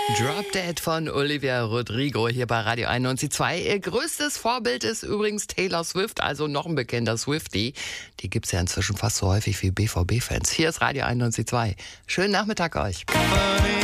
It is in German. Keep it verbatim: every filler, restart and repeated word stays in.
Drop Dead von Olivia Rodrigo hier bei Radio einundneunzig Komma zwei. Ihr größtes Vorbild ist übrigens Taylor Swift, also noch ein bekannter Swiftie. Die gibt's ja inzwischen fast so häufig wie B V B-Fans. Hier ist Radio einundneunzig Komma zwei. Schönen Nachmittag euch.